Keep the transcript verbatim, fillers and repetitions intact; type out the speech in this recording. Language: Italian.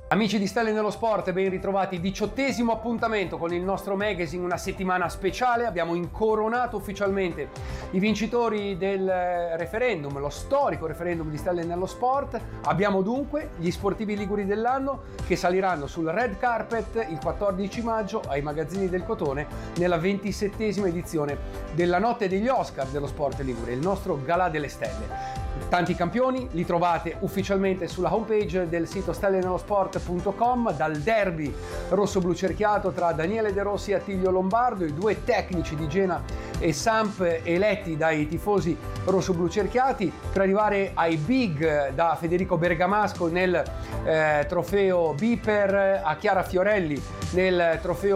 Amici di Stelle nello Sport, ben ritrovati, diciottesimo appuntamento con il nostro magazine, una settimana speciale. Abbiamo incoronato ufficialmente i vincitori del referendum, lo storico referendum di Stelle nello Sport. Abbiamo dunque gli sportivi liguri dell'anno che saliranno sul red carpet il quattordici maggio ai Magazzini del Cotone nella ventisettesima edizione della Notte degli Oscar dello Sport Ligure, il nostro Galà delle Stelle. Tanti campioni li trovate ufficialmente sulla homepage del sito stelle nello sport punto com, dal derby rosso-blu cerchiato tra Daniele De Rossi e Attilio Lombardo, i due tecnici di Gena e Samp eletti dai tifosi rosso-blu cerchiati, per arrivare ai big da Federico Bergamasco nel eh, trofeo Biper, a Chiara Fiorelli nel trofeo